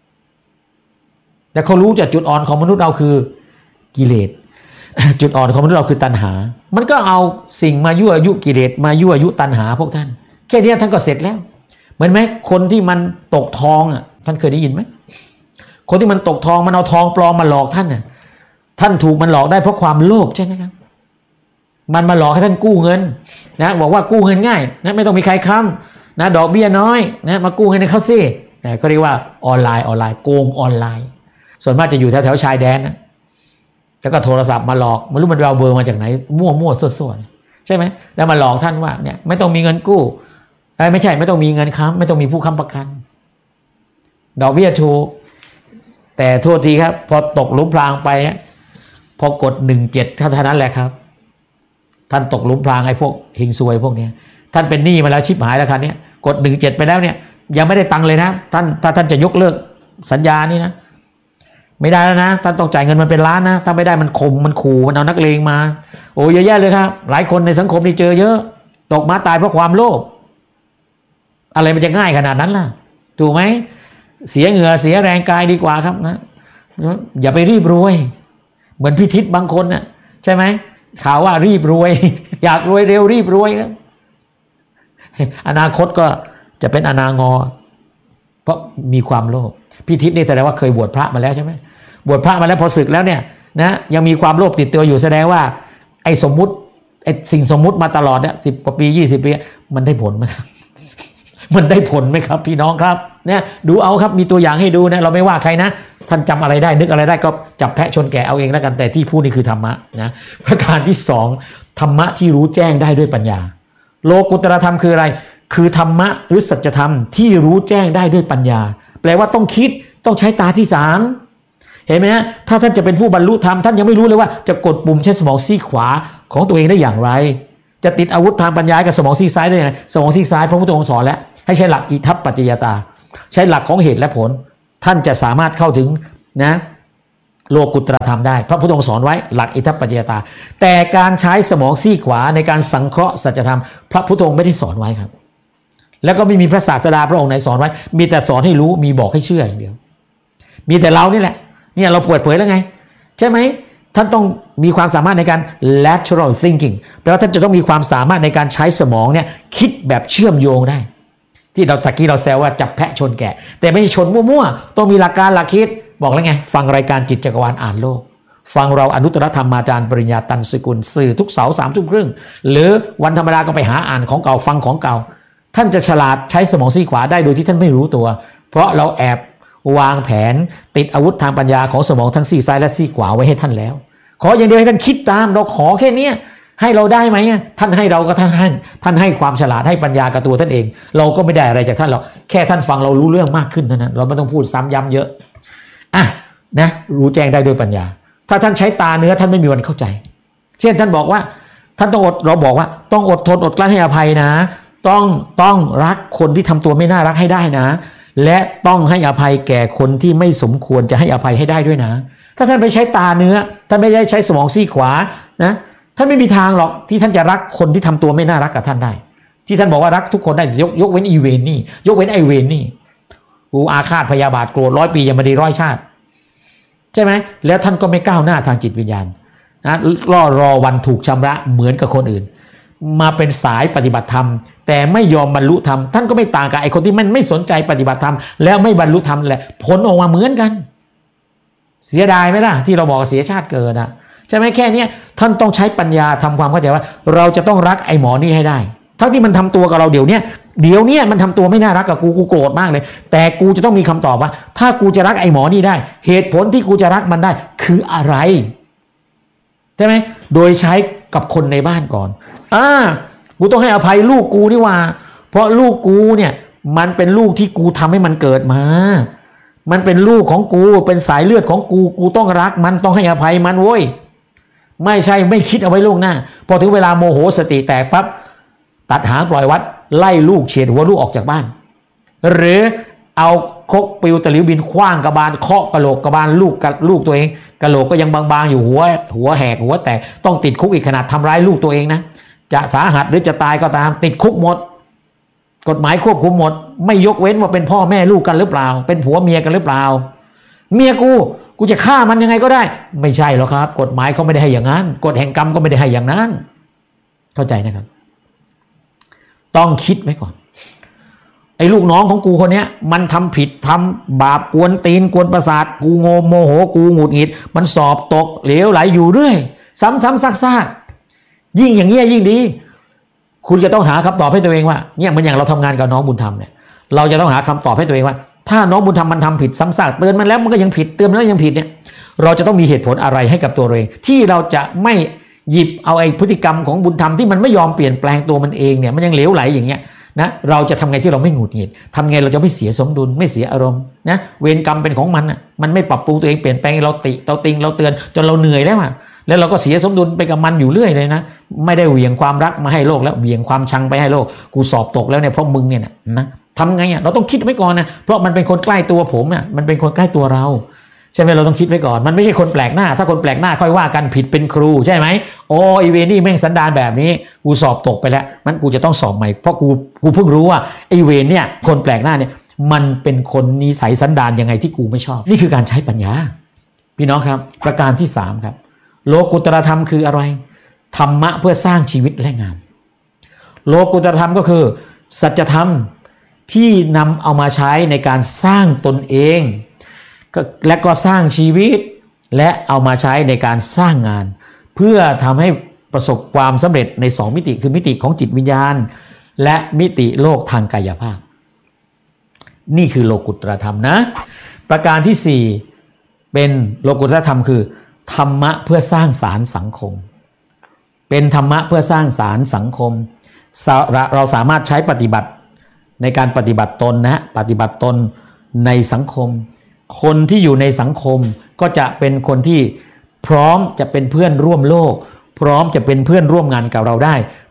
A: แต่เขารู้จากจุดอ่อนของมนุษย์เราคือกิเลสจุดอ่อนของมนุษย์เราคือตัณหามันก็เอาสิ่งมายั่วยุกิเลสมายั่วยุตัณหาพวกท่านแค่นี้ท่านก็เสร็จแล้วเหมือนไหมคนที่มันตกทองอ่ะท่านเคยได้ยินไหมคนที่มันตกทองมันเอาทองปลอมมาหลอกท่านน่ะท่านถูกมันหลอกได้เพราะความโลภใช่ไหมครับมันมาหลอกให้ท่านกู้เงินนะบอกว่ากู้เงินง่ายนะไม่ต้องมีใครค้ำนะดอกเบี้ยน้อยนะมากู้เงินให้เขาสินะก็เรียกว่าออนไลน์ออนไลน์โกงออนไลน์ส่วนมากจะอยู่แถวแถวชายแดนนะแล้วก็โทรศัพท์มาหลอกไม่รู้มันเอาเบอร์มาจากไหนมั่วมั่วส่วนๆใช่ไหมแล้วมาหลอกท่านว่าเนี่ยไม่ต้องมีเงินกู้ไม่ใช่ไม่ต้องมีเงินค้ำไม่ต้องมีผู้ค้ำประกันดอกเบี้ยถูกแต่โทษทีครับพอตกหลุมพรางไปพอกดหนึ่งเจ็ดเท่านั้นแหละครับท่านตกหลุมพรางไอ้พวกหิงซวยพวกนี้ท่านเป็นหนี้มาแล้วชิบหายแล้วคันนี้กดหนึ่งเจ็ดไปแล้วเนี่ยยังไม่ได้ตังค์เลยนะท่านถ้าท่านจะยกเลิกสัญญานี่นะไม่ได้แล้วนะท่านต้องจ่ายเงินมันเป็นล้านนะถ้าไม่ได้มันข่มมันขู่มันเอานักเลงมาโอ้เยอะแยะเลยครับหลายคนในสังคมนี่เจอเยอะตกมาตายเพราะความโลภอะไรมันจะง่ายขนาดนั้นล่ะถูกไหมเสียเหงื่อเสียแรงกายดีกว่าครับนะอย่าไปรีบรวยเหมือนพิทิศบางคนน่ะใช่ไหมข่าวว่ารีบรวยอยากรวยเร็วรีบรวยครับอนาคตก็จะเป็นอนางอเพราะมีความโลภพิทิศนี่แสดงว่าเคยบวชพระมาแล้วใช่ไหมบวชพระมาแล้วพอศึกแล้วเนี่ยนะยังมีความโลภติดตัวอยู่แสดงว่าไอ้สมมุติไอ้สิ่งสมมุติมาตลอดเนี่ยสิบกว่าปียี่สิบปีมันได้ผลไหมมันได้ผลไหมครับพี่น้องครับเนี่ยดูเอาครับมีตัวอย่างให้ดูนะเราไม่ว่าใครนะท่านจำอะไรได้นึกอะไรได้ก็จับแพะชนแกะเอาเองแล้วกันแต่ที่พูดนี่คือธรรมะนะประการที่สองธรรมะที่รู้แจ้งได้ด้วยปัญญาโลกุตตรธรรมคืออะไรคือธรรมะหรือสัจธรรมที่รู้แจ้งได้ด้วยปัญญาแปลว่าต้องคิดต้องใช้ตาที่สามเห็นไหมฮะถ้าท่านจะเป็นผู้บรรลุธรรมท่านยังไม่รู้เลยว่าจะกดปุ่มใช้สมองซีกขวาของตัวเองได้อย่างไรจะติดอาวุธทางปัญญากับสมองซีกซ้ายได้ยังไงสมองซีกซ้ายพระพุทธองค์สอนแล้วให้ใช้หลักอิทัปปัจจยตาใช้หลักของเหตุและผลท่านจะสามารถเข้าถึงนะโลกุตตรธรรมได้พระพุทธองค์สอนไว้หลักอิทัปปัจจยตาแต่การใช้สมองซีกขวาในการสังเคราะห์สัจธรรมพระพุทธองค์ไม่ได้สอนไว้ครับแล้วก็ไม่มีพระศาสดาพระองค์ไหนสอนไว้มีแต่สอนให้รู้มีบอกให้เชื่ออย่างเดียวมีแต่เรานี่แหละเนี่ยเราเปิดเผยแล้วไงใช่ไหมท่านต้องมีความสามารถในการ lateral thinking แปลว่าท่านจะต้องมีความสามารถในการใช้สมองเนี่ยคิดแบบเชื่อมโยงได้ที่เราตะกี้เราแซวว่าจับแพะชนแกะแต่ไม่ใช่ชนมั่วๆต้องมีหลักการหลักคิดบอกแล้วไงฟังรายการจิตจักรวาลอ่านโลกฟังเราอนุตตรธรรมาจารย์ปริญญาตันสกุลสื่อทุกเสาร์สามทุ่มครึ่งหรือวันธรรมดาก็ไปหาอ่านของเก่าฟังของเก่าท่านจะฉลาดใช้สมองซีกขวาได้โดยที่ท่านไม่รู้ตัวเพราะเราแอบวางแผนติดอาวุธทางปัญญาของสมองทั้งซีกซ้ายและซีกขวาไว้ให้ท่านแล้วขออย่างเดียวให้ท่านคิดตามเราขอแค่นี้ให้เราได้ไหมท่านให้เราก็ท่านให้ท่านให้ความฉลาดให้ปัญญากับตัวท่านเองเราก็ไม่ได้อะไรจากท่านหรอกแค่ท่านฟังเรารู้เรื่องมากขึ้นเท่านั้นเราไม่ต้องพูดซ้ำย้ำเยอะอ่ะนะรู้แจ้งได้ด้วยปัญญาถ้าท่านใช้ตาเนื้อท่านไม่มีวันเข้าใจเช่นท่านบอกว่าท่านต้องอดเราบอกว่าต้องอดทนอดกลั้นให้อภัยนะต้องต้องรักคนที่ทำตัวไม่น่ารักให้ได้นะและต้องให้อภัยแก่คนที่ไม่สมควรจะให้อภัยให้ได้ด้วยนะถ้าท่านไปใช้ตาเนื้อท่านไม่ได้ใช้สมองซีกขวานะท่านไม่มีทางหรอกที่ท่านจะรักคนที่ทำตัวไม่น่ารักกับท่านได้ที่ท่านบอกว่ารักทุกคนได้ยกยกเว้นอีเวนนี่ยกเว้นไอเวนนี่กูอาฆาตพยาบาทโกรธร้อยปียังไม่ได้ร้อยชาติใช่ไหมแล้วท่านก็ไม่ก้าวหน้าทางจิตวิญญาณนะรอรอวันถูกชำระเหมือนกับคนอื่นมาเป็นสายปฏิบัติธรรมแต่ไม่ยอมบรรลุธรรมท่านก็ไม่ต่างกับไอ้คนที่มันไม่สนใจปฏิบัติธรรมแล้วไม่บรรลุธรรมแหละผลออกมาเหมือนกันเสียดายไหมล่ะที่เราบอกเสียชาติเกิดนะใช่ไหมแค่นี้ท่านต้องใช้ปัญญาทำความเข้าใจว่าเราจะต้องรักไอ้หมอนี่ให้ได้ทั้งที่มันทำตัวกับเราเดี๋ยวนี้เดี๋ยวนี้มันทำตัวไม่น่ารักกับกูกูโกรธมากเลยแต่กูจะต้องมีคำตอบว่าถ้ากูจะรักไอ้หมอนี่ได้เหตุผลที่กูจะรักมันได้คืออะไรใช่ไหมโดยใช้กับคนในบ้านก่อนอ่ากูต้องให้อภัยลูกกูนี่ว่าเพราะลูกกูเนี่ยมันเป็นลูกที่กูทำให้มันเกิดมามันเป็นลูกของกูเป็นสายเลือดของกูกูต้องรักมันต้องให้อภัยมันโว้ยไม่ใช่ไม่คิดเอาไว้ล่วงหน้าพอถึงเวลาโมโหสติแตกปั๊บตัดหางปล่อยวัดไล่ลูกเฉดหัวลูกออกจากบ้านหรือเอาครกปิวตะหลิวบินคว้างกระบาลเคาะกระโหลกกระบาลลูกกับลูกตัวเองกระโหลกก็ยังบางๆอยู่หัวหัวแหกหัวแตกต้องติดคุกอีกขนาดทำร้ายลูกตัวเองนะจะสาหัสหรือจะตายก็ตามติดคุกหมดกฎหมายควบคุมหมดไม่ยกเว้นว่าเป็นพ่อแม่ลูกกันหรือเปล่าเป็นผัวเมียกันหรือเปล่าเมียกูกูจะฆ่ามันยังไงก็ได้ไม่ใช่หรอกครับกฎหมายเขาไม่ได้ให้อย่างนั้นกฎแห่งกรรมก็ไม่ได้ให้อย่างนั้นเข้าใจนะครับต้องคิดไว้ก่อนไอ้ลูกน้องของกูคนเนี้ยมันทำผิดทำบาปกวนตีนกวนประสาทกูโงโมโหกูหงุดหงิดมันสอบตกเหลวไหลอยู่เรื่อยซ้ำๆซากๆยิ่งอย่างเงี้ยยิ่งดีคุณจะต้องหาคำตอบให้ตัวเองว่าเนี่ยมันอย่างเราทำงานกับน้องบุญธรรมเนี่ยเราจะต้องหาคำตอบให้ตัวเองว่าถ้าน้องบุญธรรมมันทำผิดซ้ำซากเตือนมันแล้วมันก็ยังผิดเตือนแล้วยังผิดเนี่ยเราจะต้องมีเหตุผลอะไรให้กับตัวเราเองที่เราจะไม่หยิบเอาไอ้พฤติกรรมของบุญธรรมที่มันไม่ยอมเปลี่ยนแปลงตัวมันเองเนี่ยมันยังเหลวไหลอย่างเงี้ยนะเราจะทำไงที่เราไม่หงุดหงิดทำไงเราจะไม่เสียสมดุลไม่เสียอารมณ์นะเวรกรรมเป็นของมันอ่ะมันไม่ปรับปรุงตัวเองเปลี่ยนแปลงเราติเราติงเราเตือนจนเราเหนื่อยแล้วอ่ะแล้วเราก็เสียสมดุลไปกับมันอยู่เรื่อยเลยนะไม่ได้เหวี่ยงความรักมาให้โลกแล้วเหวี่ยงความชังไปให้โลกกูสอบตกแล้วเนี่ยเพราะมึงเนี่ยนะทำไงอ่ะเราต้องคิดไว้ก่อนนะเพราะมันเป็นคนใกล้ตัวผมอ่ะมันเป็นคนใกล้ตัวเราใช่ไหมเราต้องคิดไว้ก่อนมันไม่ใช่คนแปลกหน้าถ้าคนแปลกหน้าค่อยว่ากันผิดเป็นครูใช่ไหมโอ้อีเวนี่แม่งสันดานแบบนี้กูสอบตกไปแล้วมันกูจะต้องสอบใหม่เพราะกูกูเพิ่งรู้ว่าไอเวรเนี่ยคนแปลกหน้าเนี่ยมันเป็นคนนิสัยสันดานยังไงที่กูไม่ชอบนี่คือการใช้ปัญญาพี่น้องครับประการที่สามครับโลกุตตรธรรมคืออะไรธรรมะเพื่อสร้างชีวิตและงานโลกุตตรธรรมก็คือสัจธรรมที่นำเอามาใช้ในการสร้างตนเองและก็สร้างชีวิตและเอามาใช้ในการสร้างงานเพื่อทำให้ประสบความสำเร็จในสองมิติคือมิติของจิตวิญญาณและมิติโลกทางกายภาพนี่คือโลกุตตรธรรมนะประการที่สี่เป็นโลกุตตรธรรมคือธรรมะเพื่อสร้างสารสังคมเป็นธรรมะเพื่อสร้างสารสังคมเราสามารถใช้ปฏิบัติในการปฏิบัติตนนะปฏิบัติตนในสังคมคนที่อยู่ในสังคมก็จะเป็นคนที่พร้อมจะเป็นเพื่อนร่วมโลกพร้อมจะเป็นเพื่อนร่วมงานกับเราได้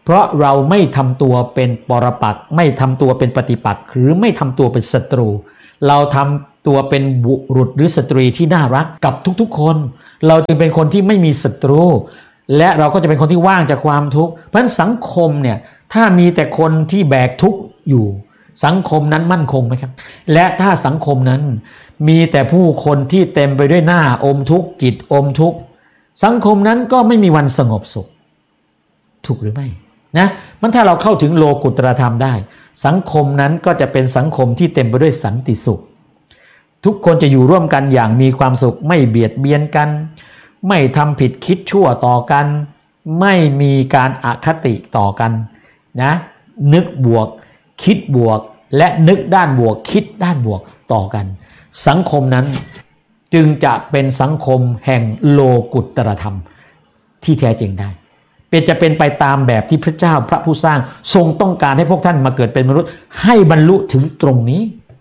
A: เพราะเราไม่ทำตัวเป็นปรปักษ์ไม่ทำตัวเป็นปฏิปักษ์หรือไม่ทำตัวเป็นศัตรูเราทำตัวเป็นบุรุษหรือสตรีที่น่ารักกับทุกๆคนเราจึงเป็นคนที่ไม่มีศัตรูและเราก็จะเป็นคนที่ว่างจากความทุกข์เพราะฉะนั้นสังคมเนี่ยถ้ามีแต่คนที่แบกทุกข์อยู่สังคมนั้นมั่นคงไหมครับและถ้าสังคมนั้นมีแต่ผู้คนที่เต็มไปด้วยหน้าอมทุกข์จิตอมทุกข์สังคมนั้นก็ไม่มีวันสงบสุขถูกหรือไม่นะมันถ้าเราเข้าถึงโลกุตตรธรรมได้สังคมนั้นก็จะเป็นสังคมที่เต็มไปด้วยสันติสุขทุกคนจะอยู่ร่วมกันอย่างมีความสุขไม่เบียดเบียนกันไม่ทำผิดคิดชั่วต่อกันไม่มีการอคติต่อกันนะนึกบวกคิดบวกและนึกด้านบวกคิดด้านบวกต่อกันสังคมนั้นจึงจะเป็นสังคมแห่งโลกุตตรธรรมที่แท้จริงได้เป็นจะเป็นไปตามแบบที่พระเจ้าพระผู้สร้างทรงต้องการให้พวกท่านมาเกิดเป็นมนุษย์ให้บรรลุถึงตรงนี้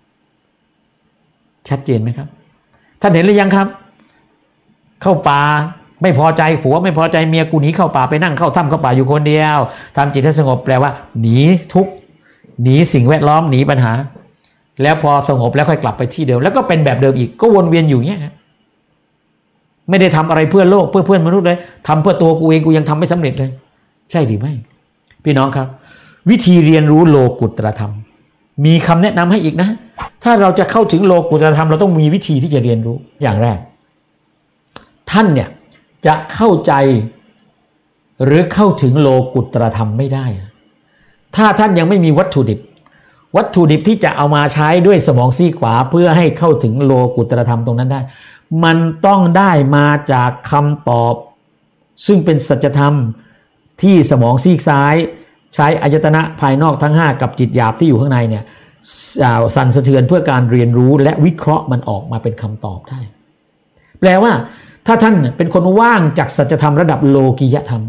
A: ชัดเจนไหมครับท่านเห็นหรือยังครับเข้าป่าไม่พอใจผัวไม่พอใจเมียกูหนีเข้าป่าไปนั่งเข้าถ้ำเข้าป่าอยู่คนเดียวทำจิตให้สงบแปลว่าหนีทุกข์หนีสิ่งแวดล้อมหนีปัญหาแล้วพอสงบแล้วค่อยกลับไปที่เดิมแล้วก็เป็นแบบเดิมอีกก็วนเวียนอยู่เงี้ยไม่ได้ทำอะไรเพื่อโลกเพื่อเพื่อนมนุษย์เลยทำเพื่อตัวกูเองกูยังทำไม่สำเร็จเลยใช่หรือไม่พี่น้องครับวิธีเรียนรู้โลกุตตรธรรมมีคำแนะนำให้อีกนะถ้าเราจะเข้าถึงโลกุตตรธรรมเราต้องมีวิธีที่จะเรียนรู้อย่างแรกท่านเนี่ยจะเข้าใจหรือเข้าถึงโลกุตตรธรรมไม่ได้ถ้าท่านยังไม่มีวัตถุดิบวัตถุดิบที่จะเอามาใช้ด้วยสมองซีกขวาเพื่อให้เข้าถึงโลกุตตรธรรมตรงนั้นได้มันต้องได้มาจากคำตอบซึ่งเป็นสัจธรรมที่สมองซีกซ้ายใช้อายตนะภายนอกทั้งห้ากับจิตหยาบที่อยู่ข้างในเนี่ยสั่นสะเทือนเพื่อการเรียนรู้และวิเคราะห์มันออกมาเป็นคำตอบได้แปลว่าถ้าท่านเป็นคนว่างจากสัจธรรมระดับโลกียธรรม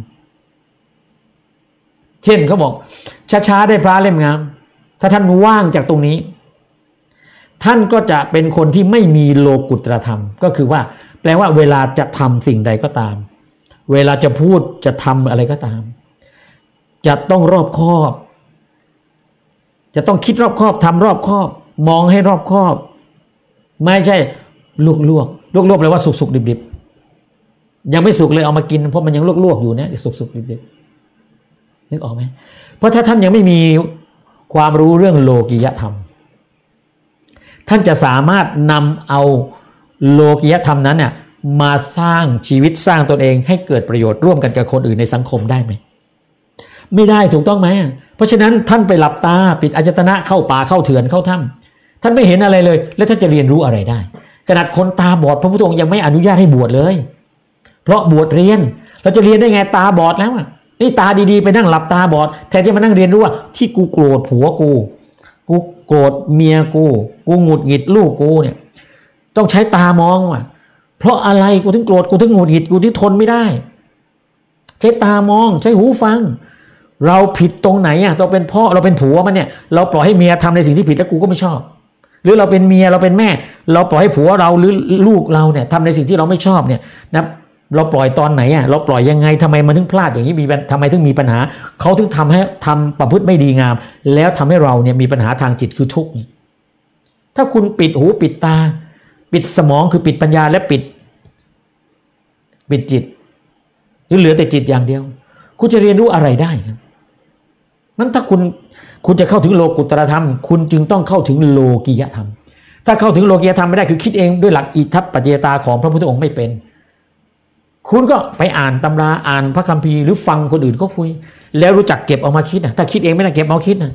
A: เช่นเขาบอกช้าๆได้พระเล่มงามถ้าท่านว่างจากตรงนี้ท่านก็จะเป็นคนที่ไม่มีโลกุตตรธรรมก็คือว่าแปลว่าเวลาจะทำสิ่งใดก็ตามเวลาจะพูดจะทำอะไรก็ตามจะต้องรอบคอบจะต้องคิดรอบคอบทำรอบคอบมองให้รอบคอบไม่ใช่ลวกลวกลวกลวกแปลว่าสุกสุกดิบดิบยังไม่สุกเลยเอามากินเพราะมันยังลวกลวกอยู่เนี่ยสุกสุกดิบดิบนึกออกไหมเพราะถ้าท่านยังไม่มีความรู้เรื่องโลกิยธรรมท่านจะสามารถนำเอาโลกิยธรรมนั้นเนี่ยมาสร้างชีวิตสร้างตนเองให้เกิดประโยชน์ร่วมกันกับคนอื่นในสังคมได้ไหมไม่ได้ถูกต้องไหมเพราะฉะนั้นท่านไปหลับตาปิดอายตนะเข้าป่าเข้าเถื่อนเข้าถ้ำท่านไม่เห็นอะไรเลยแล้วท่านจะเรียนรู้อะไรได้ขนาดคนตาบอดพระพุทธองค์ยังไม่อนุญาตให้บวชเลยเพราะบวชเรียนเราจะเรียนได้ไงตาบอดแล้วอ่ะนี่ตาดีๆไปนั่งหลับตาบอดแทนที่มานั่งเรียนรู้ว่าที่กูโกรธผัวกูกูโกรธเมียกูกูหงุดหงิดลูกกูเนี่ยต้องใช้ตามองว่ะเพราะอะไรกูถึงโกรธกูถึงหงุดหงิดกูถึงทนไม่ได้ใช้ตามองใช้หูฟังเราผิดตรงไหนอ่ะเราเป็นพ่อเราเป็นผัวมันเนี่ยเราปล่อยให้เมียทำในสิ่งที่ผิดแล้วกูก็ไม่ชอบหรือเราเป็นเมียเราเป็นแม่เราปล่อยให้ผัวเราหรือลูกเราเนี่ยทำในสิ่งที่เราไม่ชอบเนี่ยนะเราปล่อยตอนไหนอ่ะเราปล่อยยังไงทำไมมันถึงพลาดอย่างนี้มีทำไมถึงมีปัญหาเขาถึงทำให้ทำประพฤติไม่ดีงามแล้วทำให้เราเนี่ยมีปัญหาทางจิตคือทุกข์ถ้าคุณปิดหูปิดตาปิดสมองคือปิดปัญญาและปิดปิดจิตหรือเหลือแต่จิตอย่างเดียวคุณจะเรียนรู้อะไรได้ครับนั้นถ้าคุณคุณจะเข้าถึงโลกุตตรธรรมคุณจึงต้องเข้าถึงโลกิยธรรมถ้าเข้าถึงโลกิยธรรมไม่ได้คือคิดเองด้วยหลักอิทัปปัจจยตาของพระพุทธองค์ไม่เป็นคุณก็ไปอ่านตำราอ่านพระคัมภีร์หรือฟังคนอื่นเขาคุยแล้วรู้จักเก็บเอามาคิดนะถ้าคิดเองไม่ได้เก็บเอาคิดนะ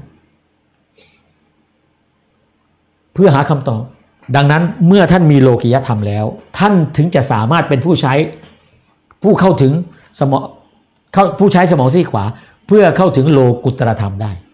A: เพื่อหาคำตอบดังนั้นเมื่อท่านมีโลกิยธรรมแล้วท่านถึงจะสามารถเป็นผู้ใช้ผู้เข้าถึงสมองเข้าผู้ใช้สมองซีกขวาเพื่อเข้าถึงโลกุตตรธรรมได้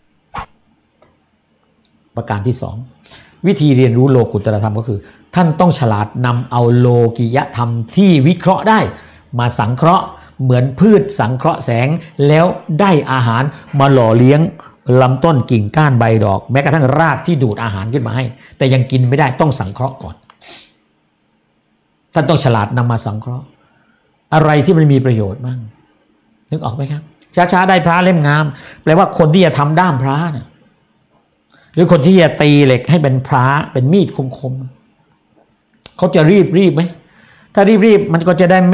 A: ประการที่สองวิธีเรียนรู้โลกุตตรธรรมก็คือท่านต้องฉลาดนำเอาโลกิยธรรมที่วิเคราะห์ได้มาสังเคราะห์เหมือนพืชสังเคราะห์แสงแล้วได้อาหารมาหล่อเลี้ยงลำต้นกิ่งก้านใบดอกแม้กระทั่งรากที่ดูดอาหารขึ้นมาให้แต่ยังกินไม่ได้ต้องสังเคราะห์ก่อนท่านต้องฉลาดนำมาสังเคราะห์อะไรที่มันมีประโยชน์บ้างนึกออกไหมครับช้าๆได้พระเล่มงามแปลว่าคนที่จะทำด้ามพระเนี่ยหรือคนที่จะตีเหล็กให้เป็นพระเป็นมีดคมๆเขาจะรีบรีบไหมถ้ารีบรีบมันก็จะได้